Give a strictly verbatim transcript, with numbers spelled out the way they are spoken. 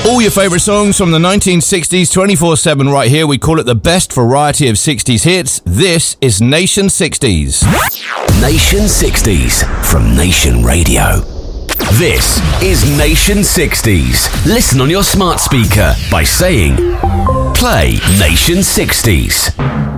All your favourite songs from the nineteen sixties, twenty-four seven right here. We call it the best variety of sixties hits. This is Nation sixties. Nation sixties from Nation Radio. This is Nation sixties. Listen on your smart speaker by saying, play Nation sixties.